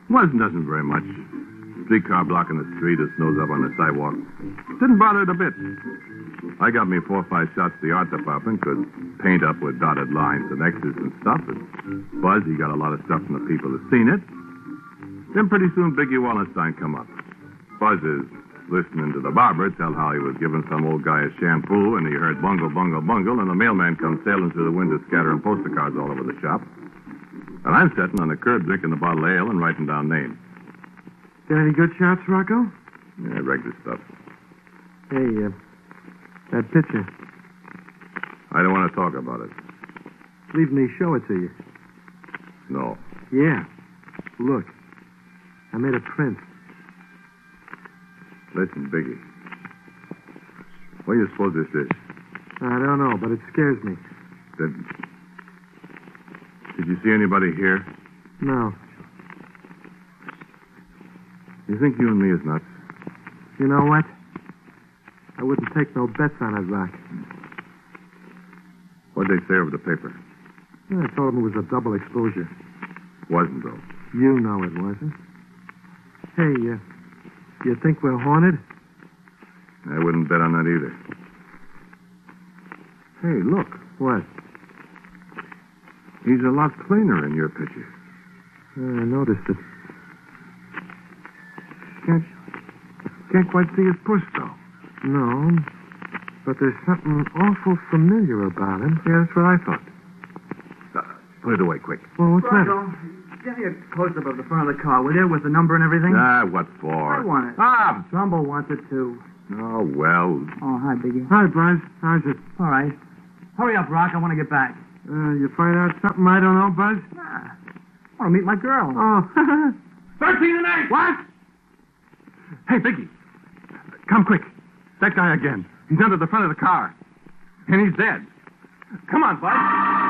Doesn't very much. Streetcar blocking the street, it snows up on the sidewalk. Didn't bother it a bit. I got me 4 or 5 shots to the art department, could paint up with dotted lines and X's and stuff. And Buzz, he got a lot of stuff from the people that seen it. Then pretty soon Biggie Wallenstein come up. Buzz is listening to the barber tell how he was giving some old guy a shampoo, and he heard bungle, bungle, bungle, and the mailman comes sailing through the window scattering poster cards all over the shop. And I'm sitting on the curb drinking a bottle of ale and writing down names. Got any good shots, Rocco? Yeah, regular stuff. Hey, that picture. I don't want to talk about it. Leave me show it to you. No. Yeah. Look. I made a print. Listen, Biggie. What do you suppose this is? I don't know, but it scares me. Did you see anybody here? No. You think you and me is nuts? You know what? I wouldn't take no bets on it, Rock. What'd they say over the paper? I told them it was a double exposure. Wasn't, though. You know it wasn't. Hey, you think we're haunted? I wouldn't bet on that either. Hey, look. What? He's a lot cleaner in your picture. I noticed it. Can't quite see his puss, though. No, but there's something awful familiar about him. Yeah, that's what I thought. Put it away, quick. Well, what's that? Get me a close-up of the front of the car, will you, with the number and everything? What for? I want it. Trumbull wants it, too. Oh, well. Oh, hi, Biggie. Hi, Buzz. How's it? All right. Hurry up, Rock. I want to get back. You find out something I don't know, Buzz? Nah. I want to meet my girl. Oh. 13 and 8! What? Hey, Biggie. Come quick. That guy again. He's under the front of the car. And he's dead. Come on, Bud.